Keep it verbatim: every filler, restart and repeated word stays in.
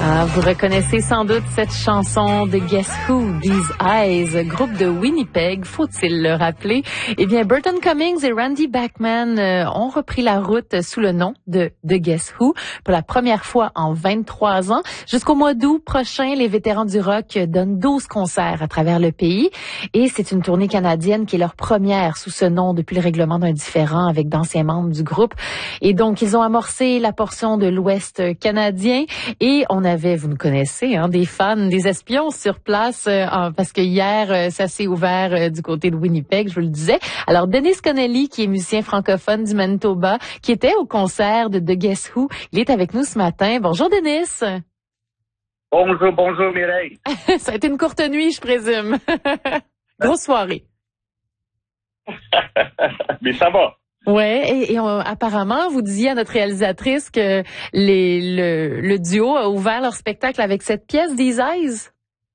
Ah, vous reconnaissez sans doute cette chanson de Guess Who, These Eyes, groupe de Winnipeg, faut-il le rappeler? Eh bien, Burton Cummings et Randy Bachman euh, ont repris la route sous le nom de The Guess Who pour la première fois en vingt-trois ans. Jusqu'au mois d'août prochain, les vétérans du rock donnent douze concerts à travers le pays et c'est une tournée canadienne qui est leur première sous ce nom depuis le règlement d'un différend avec d'anciens membres du groupe. Et donc, ils ont amorcé la portion de l'Ouest canadien et on avait, vous nous connaissez, hein, des fans, des espions sur place, euh, parce que hier, euh, ça s'est ouvert euh, du côté de Winnipeg, je vous le disais. Alors, Dennis Connelly, qui est musicien francophone du Manitoba, qui était au concert de The Guess Who, il est avec nous ce matin. Bonjour, Dennis. Bonjour, bonjour, Mireille. Ça a été une courte nuit, je présume. Grosse soirée. Mais ça va. Ouais, et, et on, apparemment, vous disiez à notre réalisatrice que les, le, le duo a ouvert leur spectacle avec cette pièce, These Eyes.